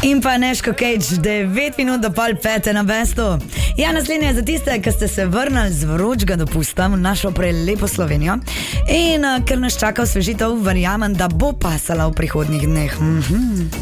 In pa Neško Cage, 9 minut do pol pete na bestu. Ja, naslednje je za tiste, ki ste se vrnili z vročega dopusta v našo prelepo Slovenijo. In ker nas čaka osvežitev, verjamem, da bo pasala v prihodnjih dneh.